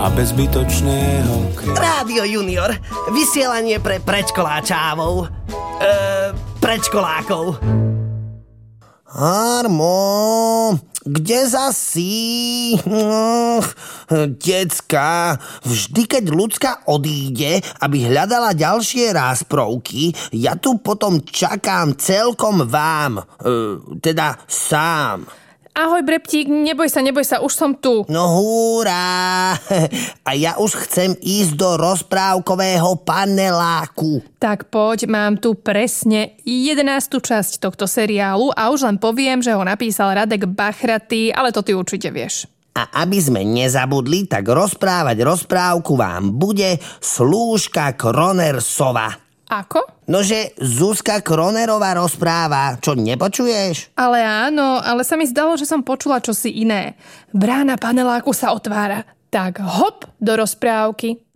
a bez zbytočného Rádio Junior, vysielanie pre predškoláčávov. Predškolákov. Armo, kde zasi? Decka, vždy keď ľudská odíde, aby hľadala ďalšie rozprávky, ja tu potom čakám celkom vám, teda sám. Ahoj, Breptík, neboj sa, už som tu. No hurá! A ja už chcem ísť do rozprávkového paneláku. Tak poď, mám tu presne 11. časť tohto seriálu a už len poviem, že ho napísal Radek Bachraty, ale to ty určite vieš. A aby sme nezabudli, tak rozprávať rozprávku vám bude Slúžka Kronersova. Ako? Nože Zuzka Kronerová rozpráva, čo nepočuješ? Ale áno, ale sa mi zdalo, že som počula čosi iné. Brána paneláku sa otvára. Tak hop do rozprávky.